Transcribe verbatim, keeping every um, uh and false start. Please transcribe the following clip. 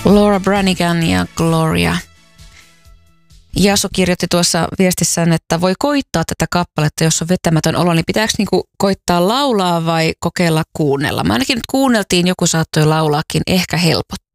Laura Branigan ja Gloria. Jasu kirjoitti tuossa viestissään, että voi koittaa tätä kappaletta, jos on vetämätön olo, niin pitääkö niinku koittaa laulaa vai kokeilla kuunnella? Mä ainakin nyt kuunneltiin, joku saattoi laulaakin, ehkä helpottaa.